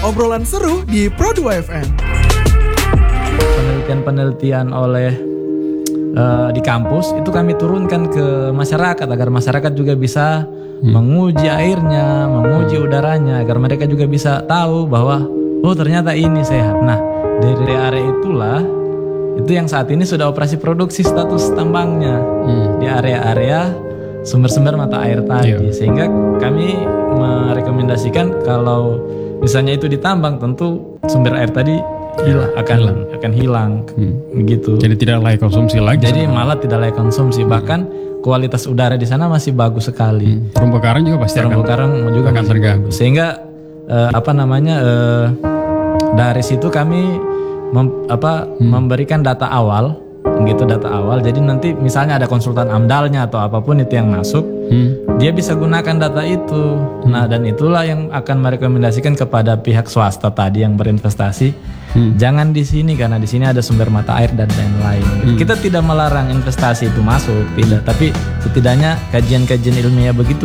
obrolan seru di Pro2 FM. Penelitian-penelitian oleh di kampus itu kami turunkan ke masyarakat agar masyarakat juga bisa menguji airnya, menguji udaranya, agar mereka juga bisa tahu bahwa oh ternyata ini sehat. Nah dari area itulah itu yang saat ini sudah operasi produksi status tambangnya di area-area sumber-sumber mata air tadi, sehingga kami merekomendasikan kalau misalnya itu ditambang tentu sumber air tadi akan hilang begitu. Jadi tidak layak konsumsi lagi. Jadi malah tidak layak konsumsi, bahkan kualitas udara di sana masih bagus sekali. Terumbu karang juga pasti Terumbu karang juga akan terganggu. Sehingga dari situ kami memberikan data awal, data awal. Jadi nanti misalnya ada konsultan AMDAL-nya atau apapun itu yang masuk, dia bisa gunakan data itu. Nah, dan itulah yang akan merekomendasikan kepada pihak swasta tadi yang berinvestasi, jangan di sini karena di sini ada sumber mata air dan lain-lain. Kita tidak melarang investasi itu masuk, tidak. Tapi setidaknya kajian-kajian ilmiah begitu